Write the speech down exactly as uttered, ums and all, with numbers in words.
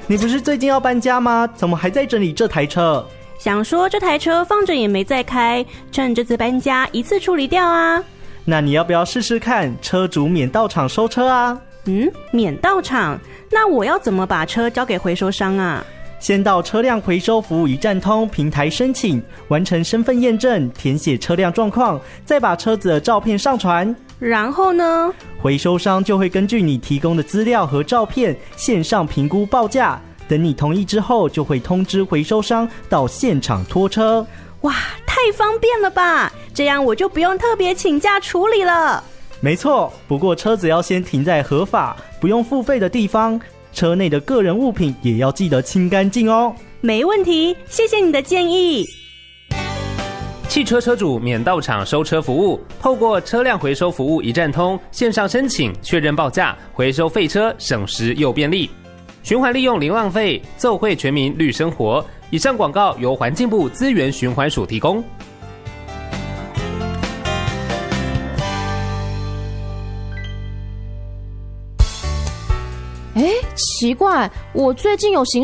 你不是最近要搬家吗？怎么还在整理这台车？ 想说这台车放着也没再开，趁这次搬家一次处理掉啊。 那你要不要试试看车主免到场收车啊？ 嗯，免到场？那我要怎么把车交给回收商啊？ 先到车辆回收服务一站通平台申请，完成身份验证，填写车辆状况，再把车子的照片上传。 然后呢？ 回收商就会根据你提供的资料和照片线上评估报价，等你同意之后，就会通知回收商到现场拖车。 哇，太方便了吧！这样我就不用特别请假处理了。 没错，不过车子要先停在合法、不用付费的地方，车内的个人物品也要记得清干净哦。 没问题，谢谢你的建议。 汽车车主免到场收车服务，透过车辆回收服务一站通线上申请确认报价，回收废车省时又便利，循环利用零浪费，奏会全民绿生活。以上广告由环境部资源循环署提供。 哎，奇怪，我最近有行